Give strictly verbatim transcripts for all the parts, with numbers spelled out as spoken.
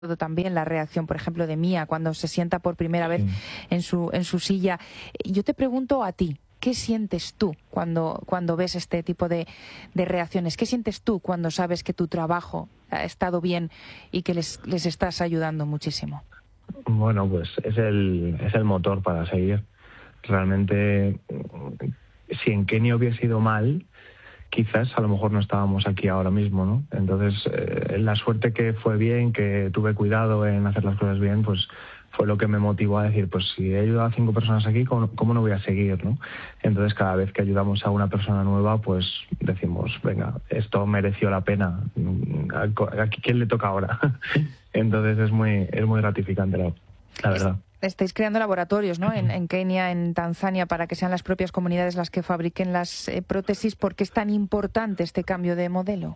también la reacción, por ejemplo, de Mía cuando se sienta por primera vez Sí. en su en su silla. Yo te pregunto a ti, ¿qué sientes tú cuando cuando ves este tipo de, de reacciones? ¿Qué sientes tú cuando sabes que tu trabajo ha estado bien y que les, les estás ayudando muchísimo? Bueno, pues es el, es el motor para seguir. Realmente, si en Kenia hubiese ido mal, quizás a lo mejor no estábamos aquí ahora mismo, ¿no? Entonces, eh, la suerte que fue bien, que tuve cuidado en hacer las cosas bien, pues fue lo que me motivó a decir, pues si he ayudado a cinco personas aquí, ¿cómo, cómo no voy a seguir, no? Entonces, cada vez que ayudamos a una persona nueva, pues decimos, venga, esto mereció la pena. ¿A quién le toca ahora? Entonces, es muy, es muy gratificante, la, la verdad. Estáis creando laboratorios, ¿no? En, en Kenia, en Tanzania, para que sean las propias comunidades las que fabriquen las eh, prótesis. ¿Por qué es tan importante este cambio de modelo?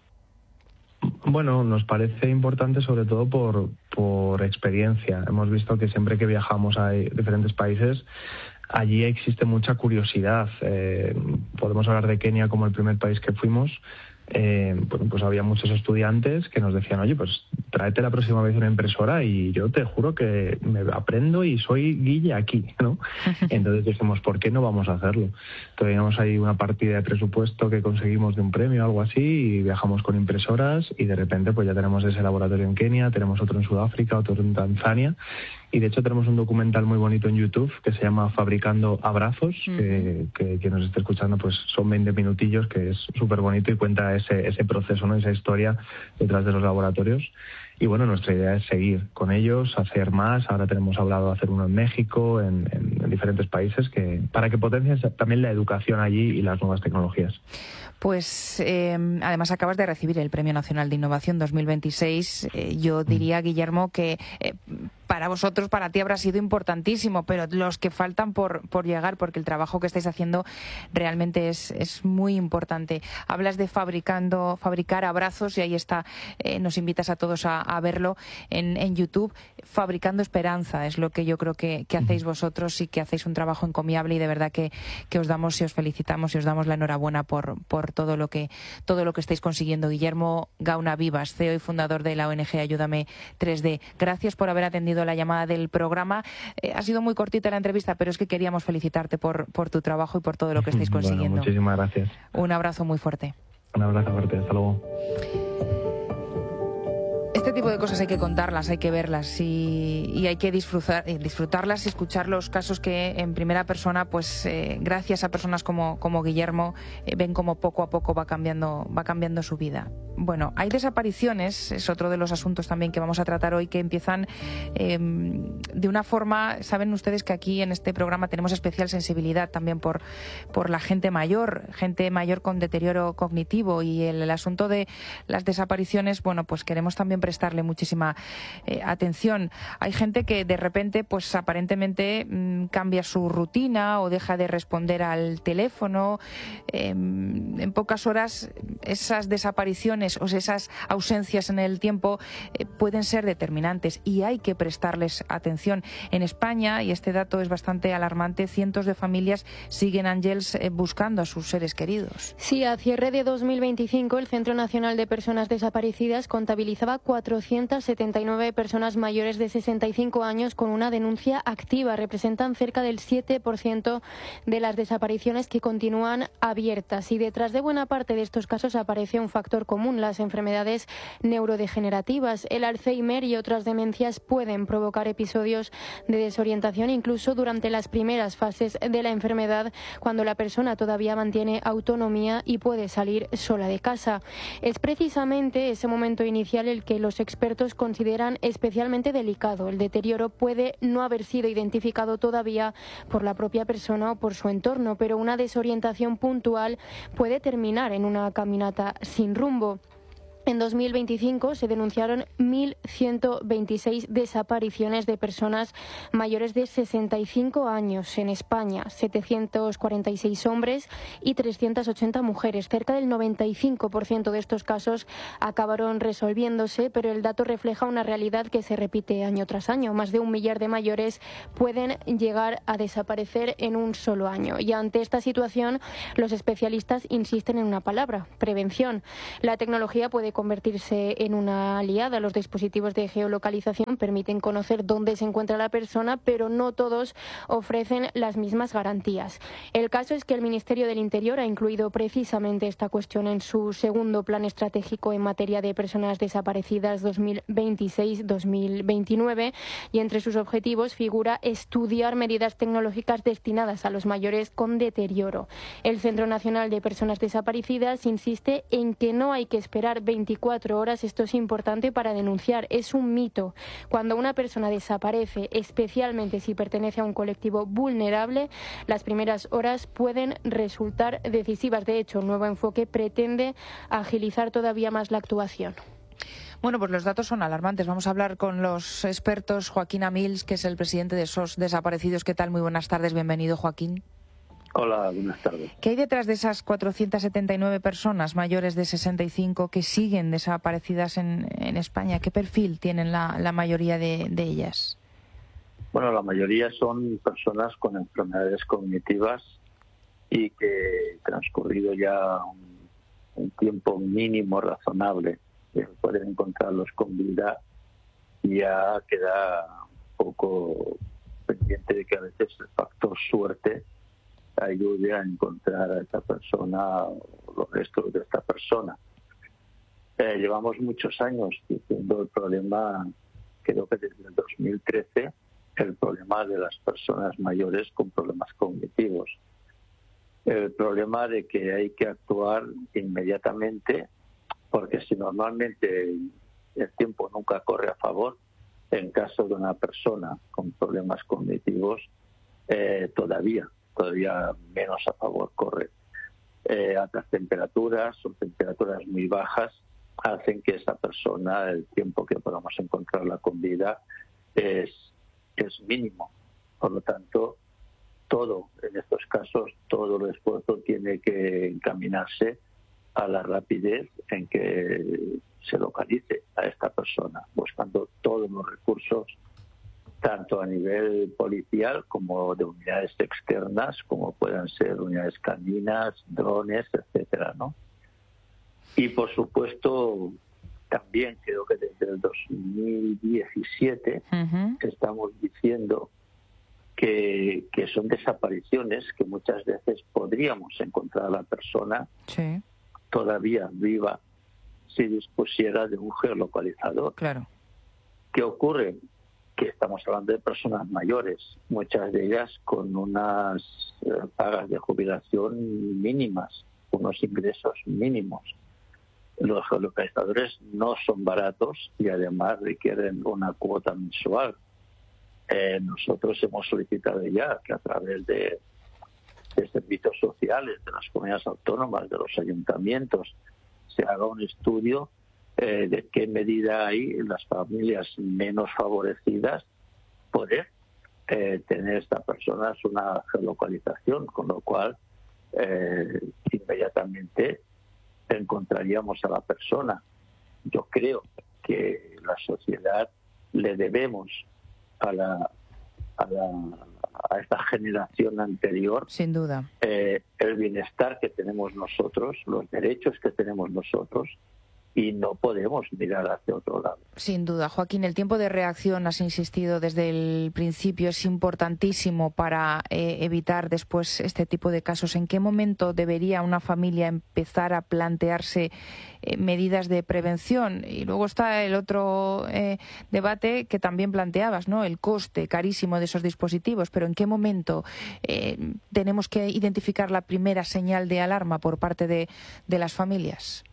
Bueno, nos parece importante sobre todo por, por experiencia. Hemos visto que siempre que viajamos a diferentes países, allí existe mucha curiosidad. Eh, podemos hablar de Kenia como el primer país que fuimos. Eh, bueno, pues había muchos estudiantes que nos decían, oye, pues tráete la próxima vez una impresora y yo te juro que me aprendo y soy guille aquí, ¿no? Entonces dijimos, ¿por qué no vamos a hacerlo? Teníamos ahí una partida de presupuesto que conseguimos de un premio o algo así y viajamos con impresoras y de repente pues ya tenemos ese laboratorio en Kenia, tenemos otro en Sudáfrica, otro en Tanzania y de hecho tenemos un documental muy bonito en YouTube que se llama Fabricando Abrazos, uh-huh. que, que quien nos esté escuchando pues son veinte minutillos, que es súper bonito y cuenta ese, ese proceso, ¿no? Esa historia detrás de los laboratorios. Y bueno, nuestra idea es seguir con ellos, hacer más. Ahora tenemos hablado de hacer uno en México, en, en, en diferentes países, que para que potencien también la educación allí y las nuevas tecnologías. Pues eh, además acabas de recibir el Premio Nacional de Innovación dos mil veintiséis. Eh, yo diría, Guillermo, que eh, para vosotros, para ti habrá sido importantísimo, pero los que faltan por, por llegar, porque el trabajo que estáis haciendo realmente es, es muy importante. Hablas de fabricando, fabricar abrazos y ahí está, eh, nos invitas a todos a, a verlo en, en YouTube. Fabricando esperanza es lo que yo creo que, que hacéis vosotros y que hacéis un trabajo encomiable y de verdad que, que os damos y os felicitamos y os damos la enhorabuena por, por todo lo que todo lo que estáis consiguiendo. Guillermo Gauna Vivas, C E O y fundador de la O N G Ayúdame tres D. Gracias por haber atendido la llamada del programa. Eh, ha sido muy cortita la entrevista, pero es que queríamos felicitarte por, por tu trabajo y por todo lo que estáis consiguiendo. Bueno, muchísimas gracias. Un abrazo muy fuerte. Un abrazo fuerte. Hasta luego. Este tipo de cosas hay que contarlas, hay que verlas y, y hay que disfrutar, disfrutarlas y escuchar los casos que en primera persona, pues eh, gracias a personas como, como Guillermo, eh, ven como poco a poco va cambiando, va cambiando su vida. Bueno, hay desapariciones, es otro de los asuntos también que vamos a tratar hoy, que empiezan eh, de una forma, saben ustedes que aquí en este programa tenemos especial sensibilidad también por, por la gente mayor, gente mayor con deterioro cognitivo y el, el asunto de las desapariciones, bueno, pues queremos también prestarle muchísima eh, atención. Hay gente que de repente, pues aparentemente mmm, cambia su rutina o deja de responder al teléfono. Eh, en pocas horas esas desapariciones o esas ausencias en el tiempo eh, pueden ser determinantes y hay que prestarles atención. En España, y este dato es bastante alarmante, cientos de familias siguen, Ángels, eh, buscando a sus seres queridos. Sí, a cierre de dos mil veinticinco, el Centro Nacional de Personas Desaparecidas contabilizaba cuatrocientas setenta y nueve personas mayores de sesenta y cinco años con una denuncia activa. Representan cerca del siete por ciento de las desapariciones que continúan abiertas. Y detrás de buena parte de estos casos aparece un factor común: las enfermedades neurodegenerativas. El Alzheimer y otras demencias pueden provocar episodios de desorientación incluso durante las primeras fases de la enfermedad, cuando la persona todavía mantiene autonomía y puede salir sola de casa. Es precisamente ese momento inicial el que los expertos consideran especialmente delicado. El deterioro puede no haber sido identificado todavía por la propia persona o por su entorno, pero una desorientación puntual puede terminar en una caminata sin rumbo. En dos mil veinticinco se denunciaron mil ciento veintiséis desapariciones de personas mayores de sesenta y cinco años en España, setecientos cuarenta y seis hombres y trescientas ochenta mujeres. Cerca del noventa y cinco por ciento de estos casos acabaron resolviéndose, pero el dato refleja una realidad que se repite año tras año. Más de un millar de mayores pueden llegar a desaparecer en un solo año. Y ante esta situación, los especialistas insisten en una palabra: prevención. La tecnología puede convertirse en una aliada. Los dispositivos de geolocalización permiten conocer dónde se encuentra la persona, pero no todos ofrecen las mismas garantías. El caso es que el Ministerio del Interior ha incluido precisamente esta cuestión en su segundo plan estratégico en materia de personas desaparecidas dos mil veintiséis dos mil veintinueve, y entre sus objetivos figura estudiar medidas tecnológicas destinadas a los mayores con deterioro. El Centro Nacional de Personas Desaparecidas insiste en que no hay que esperar veinticuatro horas. Esto es importante para denunciar. Es un mito. Cuando una persona desaparece, especialmente si pertenece a un colectivo vulnerable, las primeras horas pueden resultar decisivas. De hecho, un nuevo enfoque pretende agilizar todavía más la actuación. Bueno, pues los datos son alarmantes. Vamos a hablar con los expertos. Joaquín Amils, que es el presidente de S O S Desaparecidos. ¿Qué tal? Muy buenas tardes. Bienvenido, Joaquín. Hola, buenas tardes. ¿Qué hay detrás de esas cuatrocientas setenta y nueve personas mayores de sesenta y cinco que siguen desaparecidas en, en España? ¿Qué perfil tienen la, la mayoría de, de ellas? Bueno, la mayoría son personas con enfermedades cognitivas y que, transcurrido ya un, un tiempo mínimo razonable de poder encontrarlos con vida, ya queda un poco pendiente de que a veces el factor suerte ayude a encontrar a esta persona o los restos de esta persona. Eh, llevamos muchos años diciendo el problema, creo que desde el dos mil trece, el problema de las personas mayores con problemas cognitivos. El problema de que hay que actuar inmediatamente, porque si normalmente el tiempo nunca corre a favor, en caso de una persona con problemas cognitivos, eh, todavía, todavía menos a favor corre. Eh, altas temperaturas o temperaturas muy bajas hacen que esa persona, el tiempo que podamos encontrarla con vida, es, es mínimo. Por lo tanto, todo, en estos casos, todo el esfuerzo tiene que encaminarse a la rapidez en que se localice a esta persona, buscando todos los recursos, tanto a nivel policial como de unidades externas, como puedan ser unidades caninas, drones, etcétera, ¿no? Y por supuesto, también creo que desde el dos mil diecisiete uh-huh. estamos diciendo que, que son desapariciones que muchas veces podríamos encontrar a la persona sí. todavía viva si dispusiera de un geolocalizador. Claro. ¿Qué ocurre? Que estamos hablando de personas mayores, muchas de ellas con unas eh, pagas de jubilación mínimas, unos ingresos mínimos. Los geolocalizadores no son baratos y además requieren una cuota mensual. Eh, nosotros hemos solicitado ya que a través de, de servicios sociales, de las comunidades autónomas, de los ayuntamientos, se haga un estudio eh, de qué medida hay en las familias menos favorecidas poder eh, tener estas personas una geolocalización, con lo cual eh, inmediatamente encontraríamos a la persona. Yo creo que la sociedad le debemos a la a, la, a esta generación anterior, sin duda, eh, el bienestar que tenemos nosotros, los derechos que tenemos nosotros, y no podemos mirar hacia otro lado. Sin duda, Joaquín, el tiempo de reacción, has insistido desde el principio, es importantísimo para eh, evitar después este tipo de casos. ¿En qué momento debería una familia empezar a plantearse eh, medidas de prevención? Y luego está el otro eh, debate que también planteabas, ¿no? El coste carísimo de esos dispositivos. Pero ¿en qué momento eh, tenemos que identificar la primera señal de alarma por parte de, de las familias?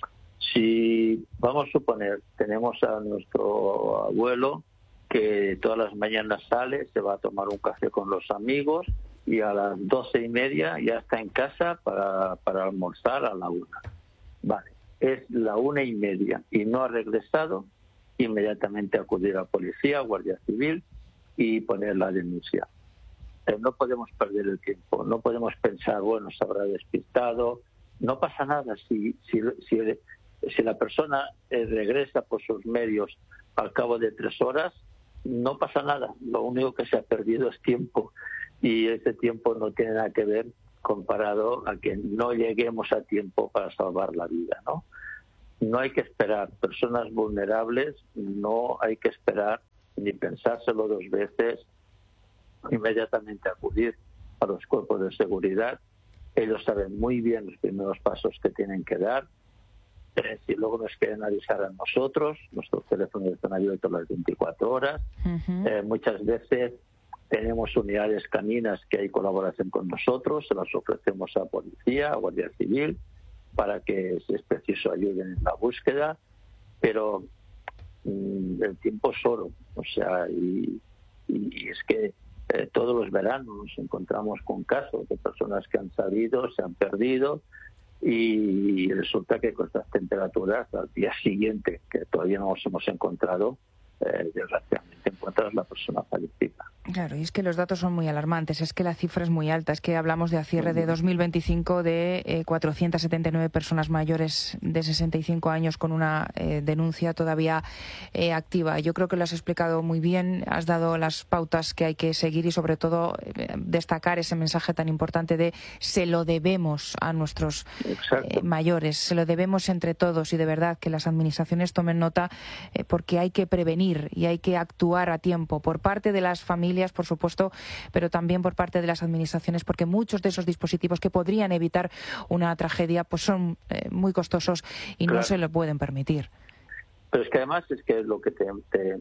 Si, vamos a suponer, tenemos a nuestro abuelo que todas las mañanas sale, se va a tomar un café con los amigos y a las doce y media ya está en casa para, para almorzar a la una. Vale, es la una y media y no ha regresado, inmediatamente acudir a policía, Guardia Civil y poner la denuncia. Eh, no podemos perder el tiempo, no podemos pensar, bueno, se habrá despistado, no pasa nada si... si, si Si la persona eh, regresa por sus medios al cabo de tres horas, no pasa nada. Lo único que se ha perdido es tiempo y ese tiempo no tiene nada que ver comparado a que no lleguemos a tiempo para salvar la vida, ¿no? no hay que esperar. Personas vulnerables no hay que esperar ni pensárselo dos veces, inmediatamente acudir a los cuerpos de seguridad. Ellos saben muy bien los primeros pasos que tienen que dar. Eh, si luego nos quieren avisar a nosotros, nuestros teléfonos están abiertos las veinticuatro horas. Uh-huh. Eh, muchas veces tenemos unidades caninas que hay colaboración con nosotros, se las ofrecemos a policía, a Guardia Civil, para que, si es preciso, ayuden en la búsqueda. Pero mmm, el tiempo es oro, o sea, y, y es que eh, todos los veranos nos encontramos con casos de personas que han salido, se han perdido, y resulta que con estas temperaturas al día siguiente, que todavía no nos hemos encontrado, eh, desgraciadamente encuentras la persona fallecida. Claro, y es que los datos son muy alarmantes, es que la cifra es muy alta, es que hablamos de a cierre de dos mil veinticinco de eh, cuatrocientas setenta y nueve personas mayores de sesenta y cinco años con una eh, denuncia todavía eh, activa. Yo creo que lo has explicado muy bien, has dado las pautas que hay que seguir y sobre todo eh, destacar ese mensaje tan importante de se lo debemos a nuestros eh, mayores, se lo debemos entre todos y de verdad que las administraciones tomen nota eh, porque hay que prevenir y hay que actuar a tiempo por parte de las familias, por supuesto, pero también por parte de las administraciones, porque muchos de esos dispositivos que podrían evitar una tragedia pues son eh, muy costosos y claro, no se lo pueden permitir. Pero es que además es que lo que te, te,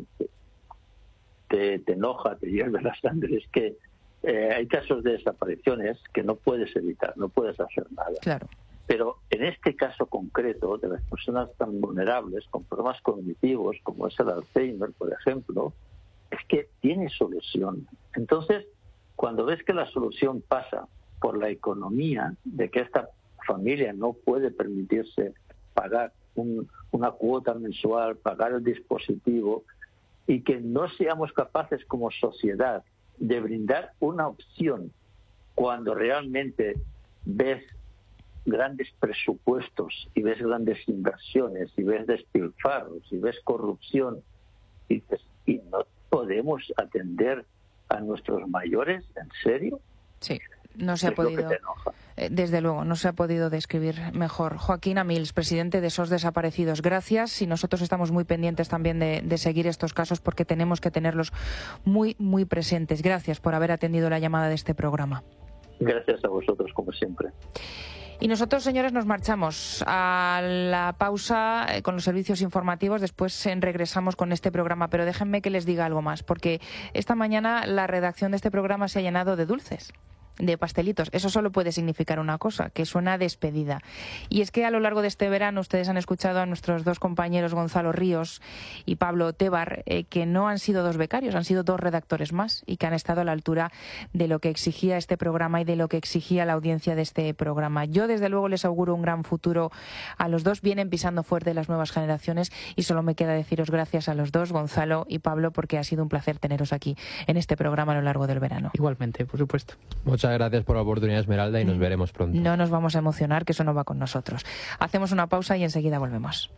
te, te enoja, te hierve la sangre, es que eh, hay casos de desapariciones que no puedes evitar, no puedes hacer nada. Claro. Pero en este caso concreto de las personas tan vulnerables con problemas cognitivos como es el Alzheimer, por ejemplo, es que tiene solución. Entonces, cuando ves que la solución pasa por la economía, de que esta familia no puede permitirse pagar un, una cuota mensual, pagar el dispositivo, y que no seamos capaces como sociedad de brindar una opción cuando realmente ves grandes presupuestos y ves grandes inversiones y ves despilfarros y ves corrupción y dices, ¿y no podemos atender a nuestros mayores? ¿En serio? Sí, no se ha podido. Desde luego, no se ha podido describir mejor. Joaquín Amils, presidente de S O S Desaparecidos, gracias, y nosotros estamos muy pendientes también de, de seguir estos casos porque tenemos que tenerlos muy, muy presentes. Gracias por haber atendido la llamada de este programa. Gracias a vosotros, como siempre. Y nosotros, señores, nos marchamos a la pausa eh, con los servicios informativos. Después eh, regresamos con este programa. Pero déjenme que les diga algo más, porque esta mañana la redacción de este programa se ha llenado de dulces, de pastelitos. Eso solo puede significar una cosa, que suena despedida. Y es que a lo largo de este verano ustedes han escuchado a nuestros dos compañeros Gonzalo Ríos y Pablo Tebar, eh, que no han sido dos becarios, han sido dos redactores más y que han estado a la altura de lo que exigía este programa y de lo que exigía la audiencia de este programa. Yo desde luego les auguro un gran futuro a los dos. Vienen pisando fuerte las nuevas generaciones y solo me queda deciros gracias a los dos, Gonzalo y Pablo, porque ha sido un placer teneros aquí en este programa a lo largo del verano. Igualmente, por supuesto. Muchas gracias por la oportunidad, Esmeralda, y nos veremos pronto. No nos vamos a emocionar, que eso no va con nosotros. Hacemos una pausa y enseguida volvemos.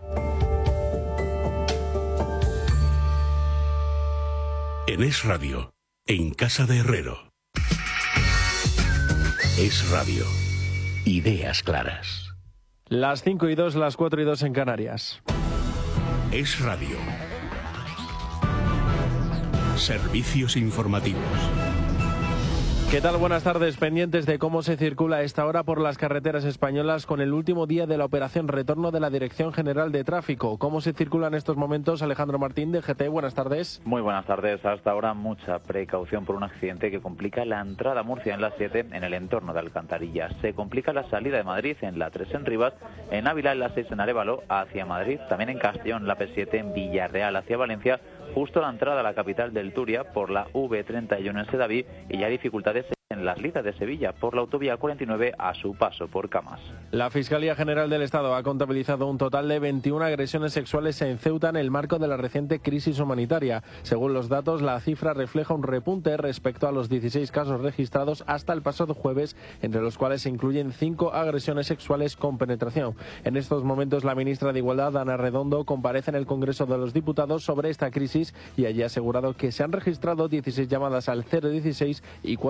En Es Radio, en Casa de Herrero. Es Radio. Ideas claras. Las cinco y dos, las cuatro y dos en Canarias. Es Radio. Servicios informativos. ¿Qué tal? Buenas tardes. Pendientes de cómo se circula a esta hora por las carreteras españolas con el último día de la operación retorno de la Dirección General de Tráfico. ¿Cómo se circula en estos momentos? Alejandro Martín, de G T. Buenas tardes. Muy buenas tardes. Hasta ahora mucha precaución por un accidente que complica la entrada a Murcia en la siete en el entorno de Alcantarilla. Se complica la salida de Madrid en la tres en Rivas, en Ávila en la seis en Arévalo hacia Madrid, también en Castellón la P siete en Villarreal hacia Valencia, justo la entrada a la capital del Turia por la V treinta y uno en Sedaví y ya dificultades en las Lidas de Sevilla por la autovía cuarenta y nueve a su paso por Camas. La Fiscalía General del Estado ha contabilizado un total de veintiuna agresiones sexuales en Ceuta en el marco de la reciente crisis humanitaria. Según los datos, la cifra refleja un repunte respecto a los dieciséis casos registrados hasta el pasado jueves, entre los cuales se incluyen cinco agresiones sexuales con penetración. En estos momentos, la ministra de Igualdad, Ana Redondo, comparece en el Congreso de los Diputados sobre esta crisis y allí ha asegurado que se han registrado dieciséis llamadas al cero dieciséis y cuatro consultas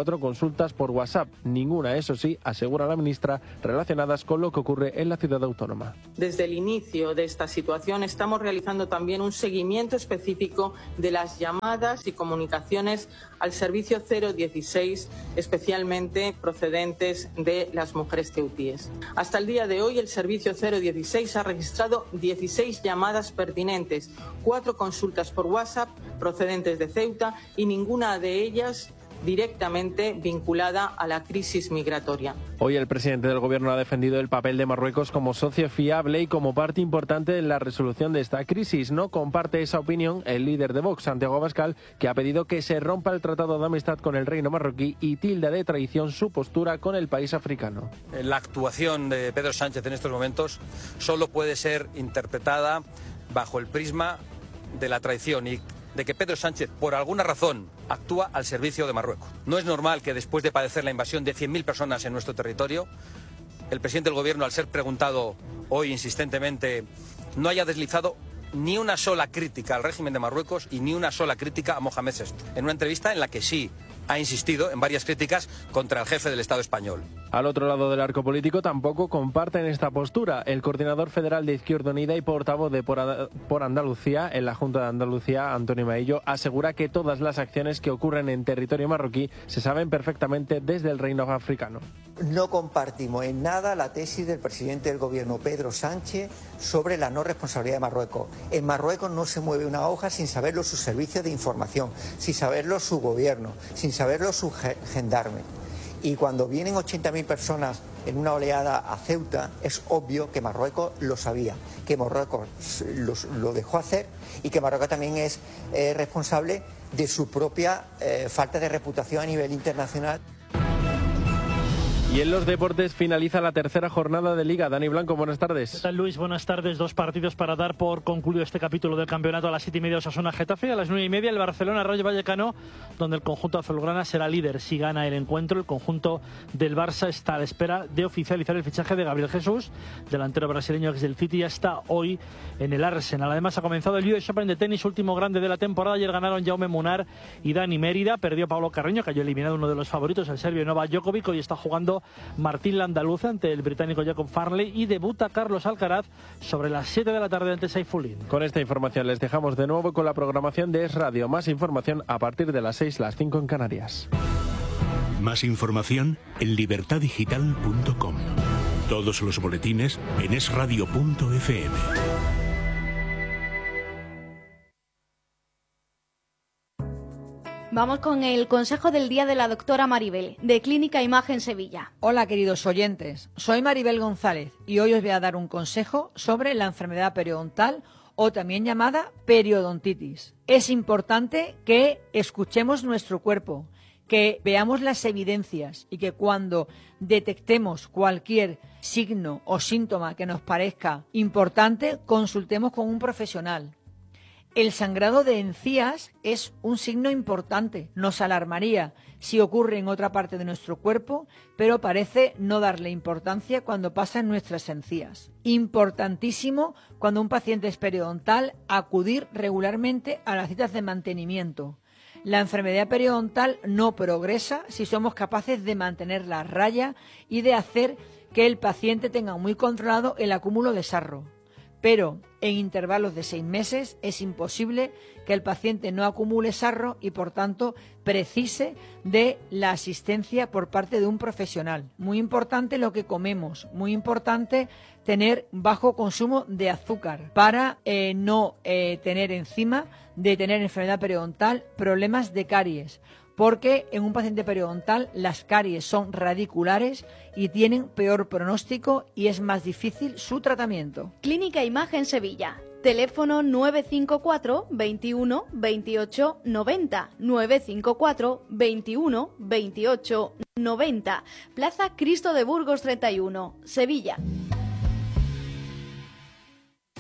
consultas por WhatsApp. Ninguna, eso sí, asegura la ministra, relacionadas con lo que ocurre en la ciudad autónoma. Desde el inicio de esta situación estamos realizando también un seguimiento específico de las llamadas y comunicaciones al servicio cero dieciséis, especialmente procedentes de las mujeres ceutíes. Hasta el día de hoy, el servicio cero dieciséis ha registrado dieciséis llamadas pertinentes, cuatro consultas por WhatsApp procedentes de Ceuta y ninguna de ellas directamente vinculada a la crisis migratoria. Hoy el presidente del Gobierno ha defendido el papel de Marruecos como socio fiable y como parte importante en la resolución de esta crisis. No comparte esa opinión el líder de Vox, Santiago Abascal, que ha pedido que se rompa el tratado de amistad con el reino marroquí y tilda de traición su postura con el país africano. La actuación de Pedro Sánchez en estos momentos solo puede ser interpretada bajo el prisma de la traición y de que Pedro Sánchez, por alguna razón, actúa al servicio de Marruecos. No es normal que después de padecer la invasión de cien mil personas en nuestro territorio, el presidente del Gobierno, al ser preguntado hoy insistentemente, no haya deslizado ni una sola crítica al régimen de Marruecos y ni una sola crítica a Mohamed sexto, en una entrevista en la que sí ha insistido en varias críticas contra el jefe del Estado español. Al otro lado del arco político tampoco comparten esta postura. El coordinador federal de Izquierda Unida y portavoz de Por Andalucía en la Junta de Andalucía, Antonio Maillo, asegura que todas las acciones que ocurren en territorio marroquí se saben perfectamente desde el reino africano. No compartimos en nada la tesis del presidente del Gobierno, Pedro Sánchez, sobre la no responsabilidad de Marruecos. En Marruecos no se mueve una hoja sin saberlo sus servicios de información, sin saberlo su gobierno, sin saberlo sus gendarmes. Y cuando vienen ochenta mil personas en una oleada a Ceuta, es obvio que Marruecos lo sabía, que Marruecos lo, lo dejó hacer y que Marruecos también es eh, responsable de su propia eh, falta de reputación a nivel internacional. Y en los deportes finaliza la tercera jornada de Liga. Dani Blanco, buenas tardes. ¿Qué tal, Luis? Buenas tardes. Dos partidos para dar por concluido este capítulo del campeonato. A las siete y media Osasuna Getafe, a las nueve y media el Barcelona Rayo Vallecano, donde el conjunto azulgrana será líder si gana el encuentro. El conjunto del Barça está a la espera de oficializar el fichaje de Gabriel Jesús, delantero brasileño ex del City, ya está hoy en el Arsenal. Además ha comenzado el U S Open de tenis, último grande de la temporada. Ayer ganaron Jaume Munar y Dani Mérida. Perdió Pablo Carreño, cayó eliminado uno de los favoritos, el serbio Novak Djokovic. Hoy está jugando Martín Landaluz ante el británico Jacob Farley y debuta Carlos Alcaraz sobre las siete de la tarde ante Saifulin. Con esta información les dejamos de nuevo con la programación de Es Radio. Más información a partir de las seis, las cinco en Canarias. Más información en libertad digital punto com. Todos los boletines en es radio punto efe eme. Vamos con el consejo del día de la doctora Maribel, de Clínica Imagen Sevilla. Hola, queridos oyentes. Soy Maribel González y hoy os voy a dar un consejo sobre la enfermedad periodontal o también llamada periodontitis. Es importante que escuchemos nuestro cuerpo, que veamos las evidencias y que cuando detectemos cualquier signo o síntoma que nos parezca importante, consultemos con un profesional. El sangrado de encías es un signo importante. Nos alarmaría si ocurre en otra parte de nuestro cuerpo, pero parece no darle importancia cuando pasa en nuestras encías. Importantísimo cuando un paciente es periodontal acudir regularmente a las citas de mantenimiento. La enfermedad periodontal no progresa si somos capaces de mantenerla a raya y de hacer que el paciente tenga muy controlado el acúmulo de sarro. Pero en intervalos de seis meses es imposible que el paciente no acumule sarro y, por tanto, precise de la asistencia por parte de un profesional. Muy importante lo que comemos, muy importante tener bajo consumo de azúcar para eh, no eh, tener encima de tener enfermedad periodontal problemas de caries. Porque en un paciente periodontal las caries son radiculares y tienen peor pronóstico y es más difícil su tratamiento. Clínica Imagen Sevilla. Teléfono nueve cinco cuatro, veintiuno, veintiocho, noventa. nueve cinco cuatro, veintiuno, veintiocho, noventa. Plaza Cristo de Burgos treinta y uno, Sevilla.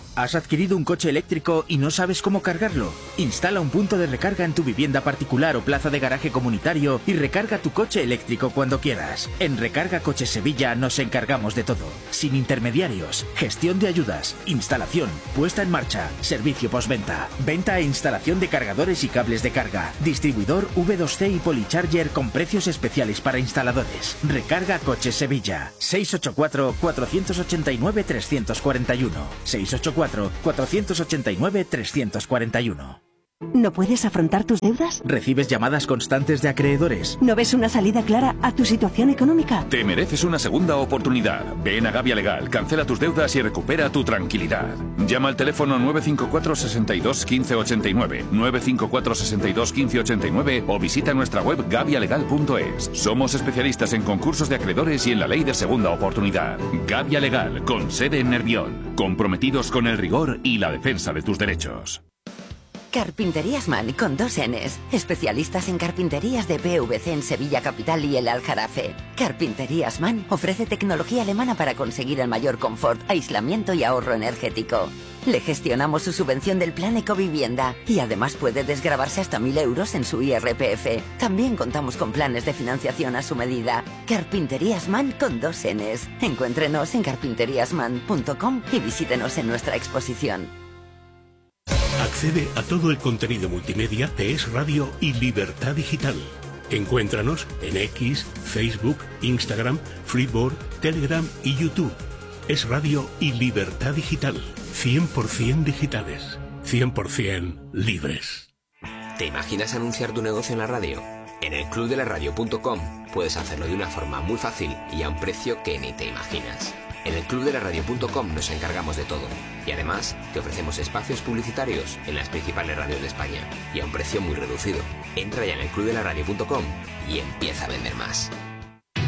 ¿Has adquirido un coche eléctrico y no sabes cómo cargarlo? Instala un punto de recarga en tu vivienda particular o plaza de garaje comunitario y recarga tu coche eléctrico cuando quieras. En Recarga Coches Sevilla nos encargamos de todo. Sin intermediarios, gestión de ayudas, instalación, puesta en marcha, servicio postventa, venta e instalación de cargadores y cables de carga, distribuidor V dos C y Polycharger con precios especiales para instaladores. Recarga Coches Sevilla. seis ocho cuatro, cuatro ocho nueve, tres cuatro uno. seis ocho cuatro, cuatro ocho nueve, tres cuatro uno. ¿No puedes afrontar tus deudas? ¿Recibes llamadas constantes de acreedores? ¿No ves una salida clara a tu situación económica? Te mereces una segunda oportunidad. Ven a Gavia Legal, cancela tus deudas y recupera tu tranquilidad. Llama al teléfono nueve cinco cuatro, seis dos, uno cinco ocho nueve, nueve cinco cuatro, seis dos, uno cinco ocho nueve o visita nuestra web gavia legal punto es. Somos especialistas en concursos de acreedores y en la ley de segunda oportunidad. Gavia Legal, con sede en Nervión. Comprometidos con el rigor y la defensa de tus derechos. Carpinterías Man con dos Ns. Especialistas en carpinterías de P V C en Sevilla Capital y el Aljarafe. Carpinterías Man ofrece tecnología alemana para conseguir el mayor confort, aislamiento y ahorro energético. Le gestionamos su subvención del plan Ecovivienda y además puede desgravarse hasta mil euros en su I R P F. También contamos con planes de financiación a su medida. Carpinterías Man con dos Ns. Encuéntrenos en carpinterías man punto com y visítenos en nuestra exposición. Accede a todo el contenido multimedia de Es Radio y Libertad Digital. Encuéntranos en X, Facebook, Instagram, Flipboard, Telegram y YouTube. Es Radio y Libertad Digital. cien por ciento digitales. cien por ciento libres. ¿Te imaginas anunciar tu negocio en la radio? En el club de la radio punto com puedes hacerlo de una forma muy fácil y a un precio que ni te imaginas. En el club de la radio punto com nos encargamos de todo y además te ofrecemos espacios publicitarios en las principales radios de España y a un precio muy reducido. Entra ya en el club de la radio punto com y empieza a vender más.